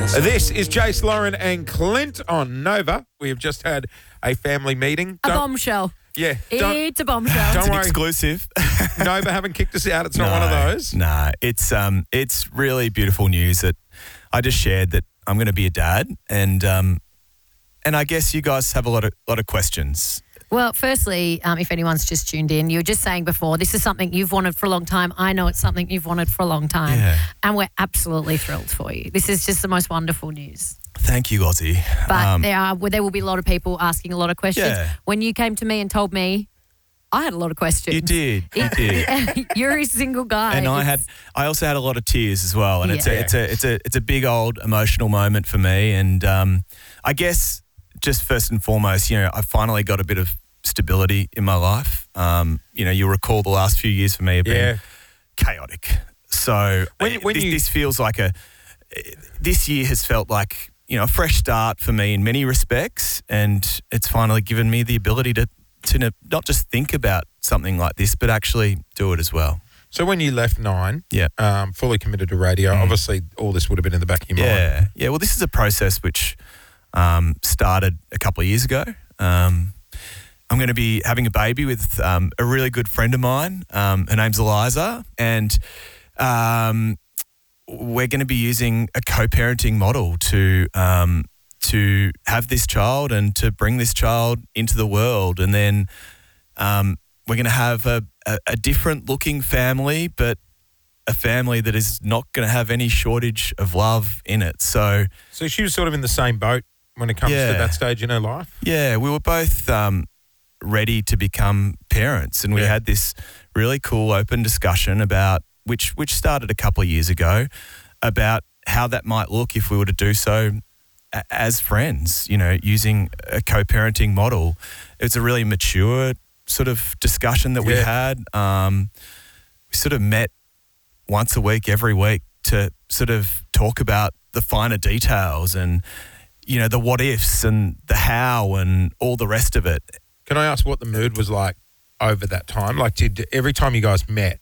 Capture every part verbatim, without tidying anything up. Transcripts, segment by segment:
This is Jace, Lauren and Clint on Nova. We have just had a family meeting. A Don't- bombshell. Yeah. Don't, It's a bombshell. don't It's an worry. exclusive. Nova haven't kicked us out. It's not one of those. No, it's um, it's really beautiful news that I just shared that I'm going to be a dad, and um, and I guess you guys have a lot of lot of questions. Well, firstly, um, if anyone's just tuned in, you were just saying before, this is something you've wanted for a long time. I know it's something you've wanted for a long time. Yeah. And we're absolutely thrilled for you. This is just the most wonderful news. Thank you, Ozzy. But Um, there are well, there will be a lot of people asking a lot of questions. Yeah. When you came to me and told me, I had a lot of questions. You did, you did. You're a single guy. And I It's- had, I also had a lot of tears as well, and it's Yeah. a, it's a, it's a, it's a big old emotional moment for me. And um, I guess just first and foremost, you know, I finally got a bit of stability in my life. Um, you know, you'll recall the last few years for me have been Yeah. chaotic. So When- uh, when this, you- this feels like a, this year has felt like, you know, a fresh start for me in many respects, and it's finally given me the ability to, to n- not just think about something like this, but actually do it as well. So when you left Nine, Yeah. um, fully committed to radio, obviously all this would have been in the back of your mind. Yeah, yeah. Well, this is a process which um, started a couple of years ago. Um, I'm going to be having a baby with um, a really good friend of mine. Um, her name's Eliza, and um, we're going to be using a co-parenting model to um, to have this child and to bring this child into the world, and then um, we're going to have a, a, a different looking family, but a family that is not going to have any shortage of love in it. So, So she was sort of in the same boat when it comes Yeah. to that stage in her life. yeah, we were both um, ready to become parents, and we Yeah. had this really cool open discussion about which which started a couple of years ago about how that might look if we were to do so a- as friends, you know, using a co-parenting model. It's a really mature sort of discussion that we Yeah. had. Um, we sort of met once a week, every week, to sort of talk about the finer details and, you know, the what ifs and the how and all the rest of it. Can I ask what the mood was like over that time? Like, did every time you guys met,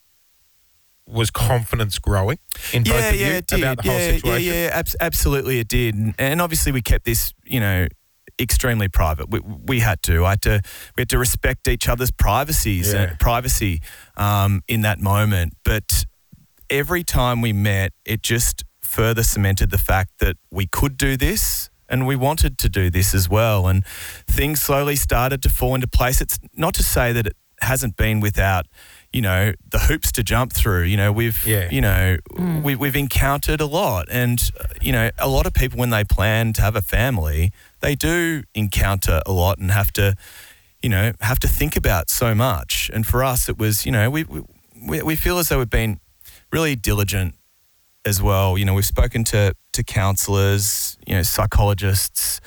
was confidence growing in both Yeah, of you yeah, it did. about the whole yeah, situation? yeah, yeah, abs- absolutely it did. And, and obviously we kept this, you know, extremely private. We, we had to. I had to. We had to respect each other's privacies, Yeah. uh, privacy um, in that moment. But every time we met, it just further cemented the fact that we could do this and we wanted to do this as well. And things slowly started to fall into place. It's not to say that it hasn't been without, you know, the hoops to jump through. You know, we've, Yeah. you know, we, we've encountered a lot. And, uh, you know, a lot of people, when they plan to have a family, they do encounter a lot and have to, you know, have to think about so much. And for us, it was, you know, we we, we feel as though we've been really diligent as well. You know, we've spoken to, to counsellors, you know, psychologists.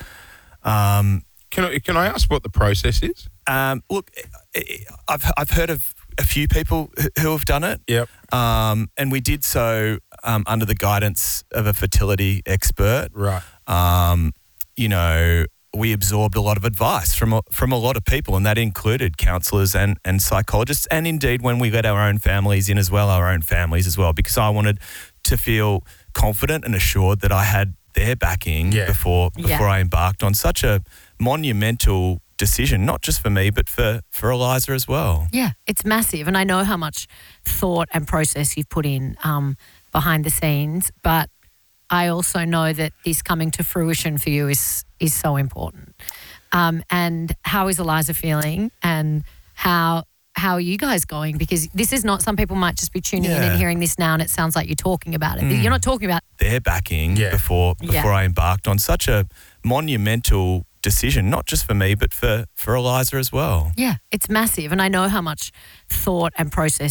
Um, Can I, can I ask what the process is? um, look, I've I've heard of a few people who- who have done it. Yep. Um, and we did so um, under the guidance of a fertility expert. Right. Um, you know, we absorbed a lot of advice from a, from a lot of people, and that included counsellors and, and psychologists, and indeed when we let our own families in as well, our own families as well, because I wanted to feel confident and assured that I had their backing Yeah. before Yeah. before I embarked on such a monumental decision, not just for me, but for, for Eliza as well. Yeah, it's massive. And I know how much thought and process you've put in um, behind the scenes, but I also know that this coming to fruition for you is is so important. Um, and how is Eliza feeling, and how how are you guys going? Because this is not, some people might just be tuning in Yeah. and hearing this now and it sounds like you're talking about it. Mm. You're not talking about Their backing Yeah. before Yeah. before I embarked on such a monumental decision, not just for me, but for, for Eliza as well. Yeah, it's massive. And I know how much thought and process